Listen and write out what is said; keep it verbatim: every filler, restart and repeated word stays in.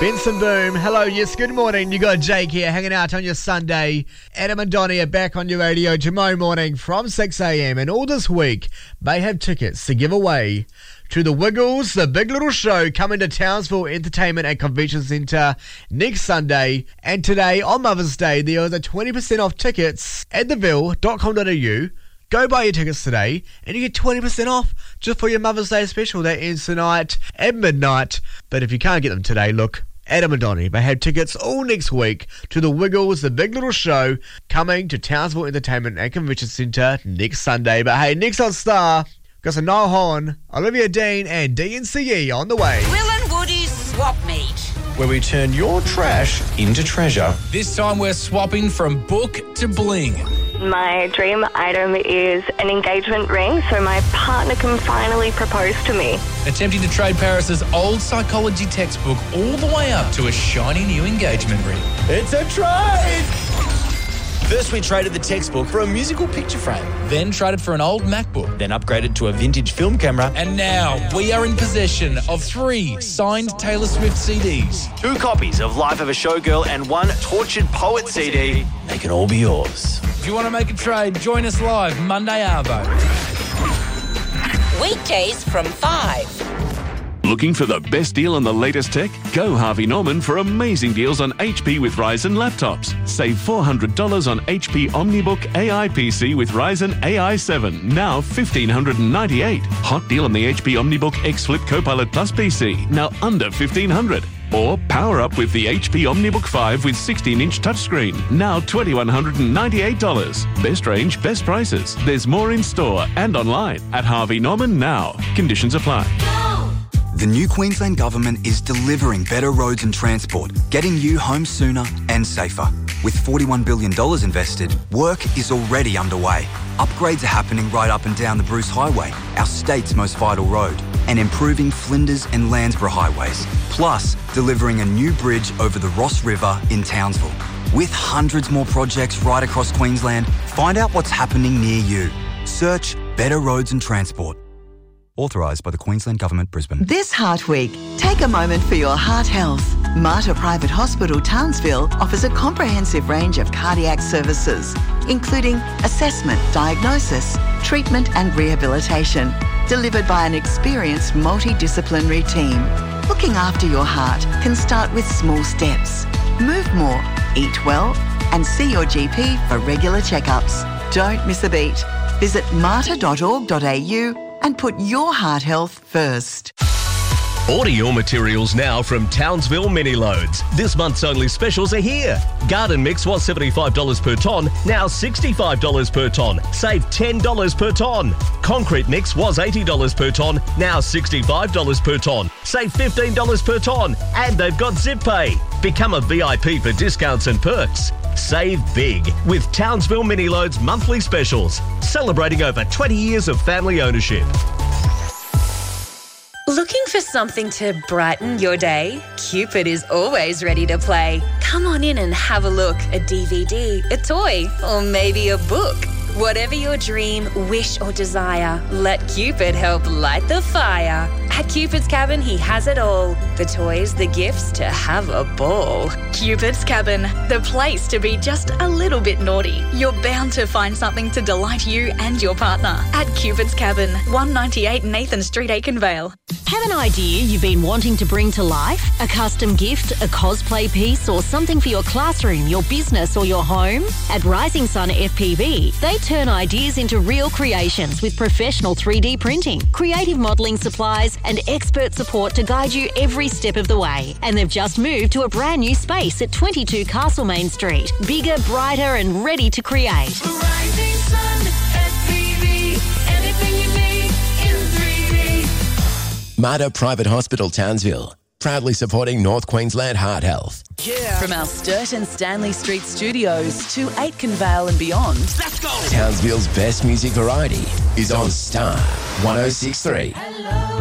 Benson Boom, hello, yes, good morning. You got Jake here hanging out on your Sunday. Adam and Donnie are back on your radio tomorrow morning from six a.m. And all this week, they have tickets to give away to the Wiggles, the Big Little Show, coming to Townsville Entertainment and Convention Centre next Sunday. And today, on Mother's Day, there is a twenty percent off tickets at the ville dot com dot a u. Go buy your tickets today and you get twenty percent off just for your Mother's Day special. That ends tonight at midnight. But if you can't get them today, look, Adam and Donnie, they have tickets all next week to the Wiggles, the Big Little Show, coming to Townsville Entertainment and Convention Centre next Sunday. But hey, next on Star, got some Niall Horan, Olivia Dean and D N C E on the way. Will and Woody's Swap Meet, where we turn your trash into treasure. This time we're swapping from book to bling. My dream item is an engagement ring so my partner can finally propose to me. Attempting to trade Paris's old psychology textbook all the way up to a shiny new engagement ring. It's a trade! First we traded the textbook for a musical picture frame. Then traded for an old MacBook. Then upgraded to a vintage film camera. And now we are in possession of three signed Taylor Swift C Ds. Two copies of Life of a Showgirl and one Tortured Poet C D. They can all be yours. If you want to make a trade, join us live Monday Arvo. weekdays from five. Looking for the best deal on the latest tech? Go Harvey Norman for amazing deals on H P with Ryzen laptops. Save four hundred dollars on H P OmniBook A I P C with Ryzen A I seven, now one thousand five hundred ninety-eight dollars. Hot deal on the H P OmniBook X Flip Copilot Plus P C, now under fifteen hundred dollars. Or power up with the H P OmniBook five with sixteen inch touchscreen, now two thousand one hundred ninety-eight dollars. Best range, best prices. There's more in store and online at Harvey Norman now. Conditions apply. The new Queensland Government is delivering better roads and transport, getting you home sooner and safer. With forty-one billion dollars invested, work is already underway. Upgrades are happening right up and down the Bruce Highway, our state's most vital road, and improving Flinders and Landsborough highways, plus delivering a new bridge over the Ross River in Townsville. With hundreds more projects right across Queensland, find out what's happening near you. Search Better Roads and Transport. Authorised by the Queensland Government, Brisbane. This Heart Week, take a moment for your heart health. Mater Private Hospital Townsville offers a comprehensive range of cardiac services, including assessment, diagnosis, treatment and rehabilitation, delivered by an experienced multidisciplinary team. Looking after your heart can start with small steps. Move more, eat well, and see your G P for regular checkups. Don't miss a beat. Visit mater dot org dot a u and put your heart health first. Order your materials now from Townsville Mini Loads. This month's only specials are here. Garden mix was seventy-five dollars per tonne, now sixty-five dollars per tonne. Save ten dollars per tonne. Concrete mix was eighty dollars per tonne, now sixty-five dollars per tonne. Save fifteen dollars per tonne. And they've got Zip Pay. Become a V I P for discounts and perks. Save big with Townsville Mini Loads monthly specials, celebrating over twenty years of family ownership. Looking for something to brighten your day? Cupid is always ready to play. Come on in and have a look. A D V D, a toy, or maybe a book. Whatever your dream, wish or desire, let Cupid help light the fire. At Cupid's Cabin, he has it all. The toys, the gifts, to have a ball. Cupid's Cabin, the place to be just a little bit naughty. You're bound to find something to delight you and your partner. At Cupid's Cabin, one ninety-eight Nathan Street, Aikenvale. Have an idea you've been wanting to bring to life? A custom gift, a cosplay piece, or something for your classroom, your business, or your home? At Rising Sun F P V, they turn ideas into real creations with professional three D printing, creative modelling supplies, and expert support to guide you every step of the way. And they've just moved to a brand new space at twenty-two Castlemaine Street. Bigger, brighter, and ready to create. Rising Sun F P V, anything you need in three D. Mater Private Hospital Townsville, proudly supporting North Queensland Heart Health. Yeah. From our Sturt and Stanley Street studios to Aitkenvale and beyond. Let's go! Townsville's best music variety is on Star one oh six point three. Hello.